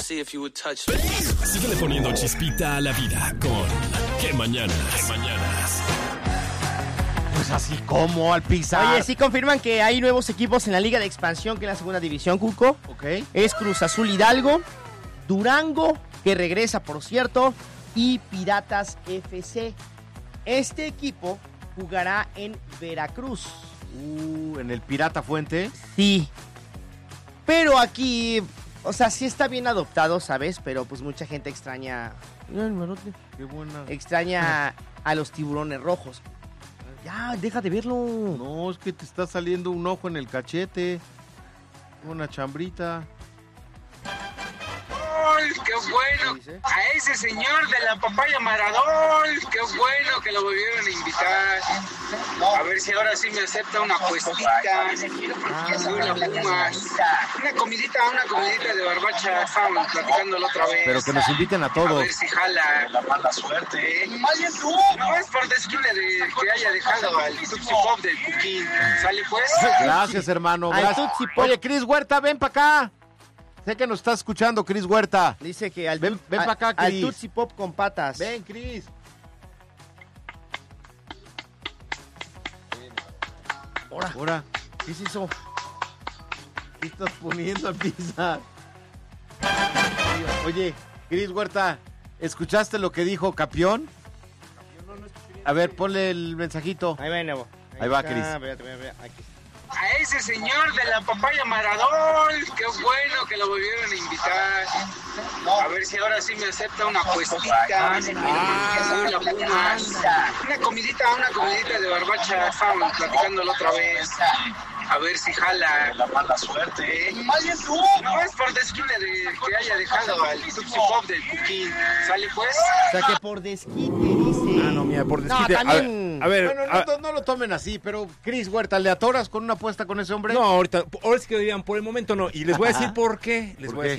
Síguele poniendo chispita a la vida con ¿Qué Mañanas? Pues así como al pisar. Oye, sí confirman que hay nuevos equipos en la Liga de Expansión, que es la segunda división, Cuco. Ok. Es Cruz Azul Hidalgo, Durango, que regresa, por cierto, y Piratas FC. Este equipo jugará en Veracruz. En el Pirata Fuente. Sí. Pero aquí, o sea, sí está bien adoptado, ¿sabes? Pero pues mucha gente extraña... Qué buena. Extraña a los tiburones rojos. Ya, deja de verlo. No, es que te está saliendo un ojo en el cachete. Una chambrita. ¡Qué bueno! A ese señor de la papaya Maradol, ¡qué bueno que lo volvieron a invitar! A ver si ahora sí me acepta una puestita, una pumas, una comidita de barbacha. Estábamos platicándolo otra vez. Pero que nos inviten a todos. A ver si jala. La mala suerte. No es por desquite de que haya dejado al Tutsi Pop del Cuquín. ¿Sale pues? Gracias, hermano. Al Gracias. Tutsi Pop. Oye, Cris Huerta, ven para acá. Sé que nos estás escuchando, Cris Huerta. Dice que al, Ven para acá, al Cris. Tutsi Pop con patas. Ven, Cris. Ahora, ¿Qué es eso? ¿qué estás poniendo a pisar? Oye, Cris Huerta, ¿escuchaste lo que dijo Capión? A ver, ponle el mensajito. Ahí va de nuevo. Ahí va, está, Cris. Aquí. A ese señor de la papaya Maradol, ¡qué bueno que lo volvieron a invitar! A ver si ahora sí me acepta una puestita, una pumas, una comidita de barbacha. Estábamos platicándolo otra vez. A ver si jala. La mala suerte. No es por desquite de que haya dejado al Tutsi Pop del Cuquín. ¿Sale pues? O sea que por desquite dice. Ah, no, mira, por No, desquite. también. A ver, Bueno, no lo tomen así, pero Cris Huerta, ¿le atoras con una apuesta con ese hombre? no, ahora es que digan, por el momento no. Y les voy a decir por qué.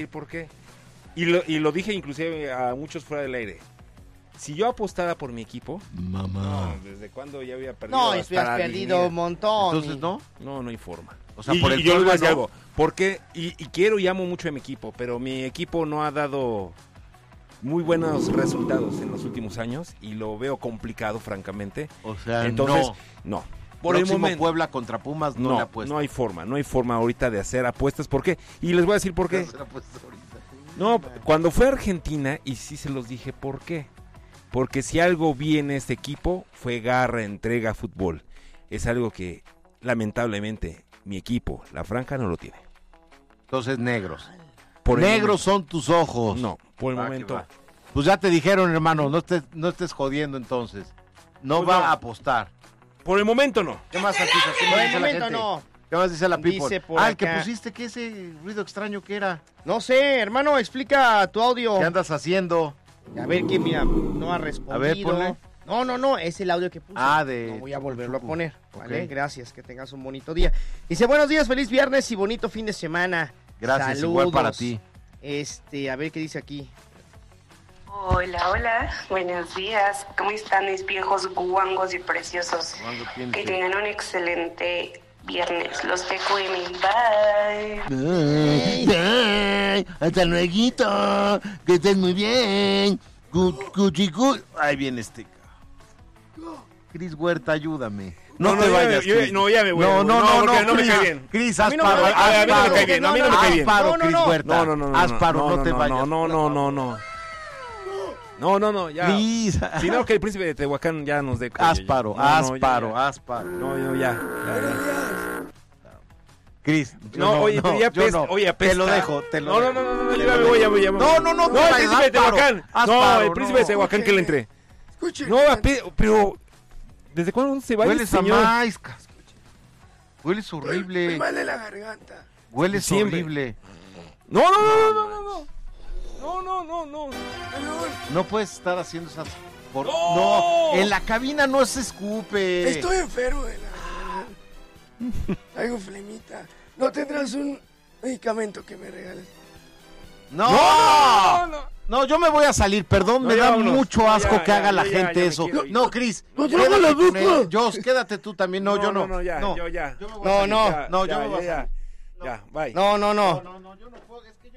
Y lo dije inclusive a muchos fuera del aire. Si yo apostara por mi equipo, Mamá. ¿desde cuándo ya había perdido? No, hasta has la perdido dignidad? un montón. Entonces, ¿no? No hay forma. O sea, y, por el y yo les voy a pueblo, decir ¿no? algo. Porque, y quiero y amo mucho a mi equipo, pero mi equipo no ha dado muy buenos resultados en los últimos años y lo veo complicado, francamente. O sea, Entonces, no. Por el Próximo momento, Puebla contra Pumas no le apuesto. no hay forma ahorita de hacer apuestas. ¿Por qué? Y les voy a decir por qué. No, cuando fue a Argentina, y sí se los dije por qué. Porque si algo viene este equipo, fue garra, entrega, fútbol. Es algo que, lamentablemente, mi equipo, la Franja, no lo tiene. Entonces, negros. Por el Negros son tus ojos. No, por el Va, momento. que va. Pues ya te dijeron, hermano, no estés jodiendo entonces. No Pues va no. a apostar. Por el momento no. ¿Qué más, Artista? ¿Qué Por más el dice la momento gente? no. ¿Qué más dice la people? Dice por el que acá. pusiste, ¿qué ese ruido extraño que era? No sé, hermano, explica tu audio. ¿Qué andas haciendo? A ver, que mira, no ha respondido. A ver, ponle. No, es el audio que puse. No voy a volverlo a poner, ¿vale? Ok. Gracias, que tengas un bonito día. Dice, buenos días, feliz viernes y bonito fin de semana. Gracias, Saludos. igual para ti. A ver qué dice aquí. Hola, buenos días. ¿Cómo están mis viejos guangos y preciosos? Guango, ¿quién Que es? tengan un excelente viernes. Los dejo en mi bye. Hasta luego, que estés muy bien. Ahí viene este. Cris Huerta, ayúdame. No te vayas, Cris. ya me voy. No, no me Cris. cae bien. Cris, A haz mí no me paro. cae- a mí no me cae bien, a mí no me cae bien. Haz paro, No, no, Cris no. Huerta. No. Haz paro, no te vayas. No, ya. Cris, Si no, que el príncipe de Tehuacán ya nos dé. haz paro, haz paro. No, ya. Cris, Oye, te lo dejo, No, ya me voy, ya me voy. No, No, el príncipe de Tehuacán. paro, El príncipe de Tehuacán que le entre. Escuchen. No, pero ¿desde cuándo se va el Hueles a señor? maíz. Hueles Me horrible. vale la garganta. Hueles Siempre. horrible. No. No puedes estar haciendo esas... ¡No! No, en la cabina no se escupe. Estoy enfermo de la garganta. Traigo flemita. ¿No tendrás un medicamento que me regales? No, yo me voy a salir, perdón, No, me ya da vámonos. mucho No, asco ya, que haga ya, la ya, gente ya me eso. quiero ir. No, Cris, No, yo hago la quédate con boca. él. Jos, quédate tú también. No, yo no. Ya, No. yo ya. Yo me voy a salir. No, No, yo me voy a salir. Ya, bye. No. No, yo no puedo.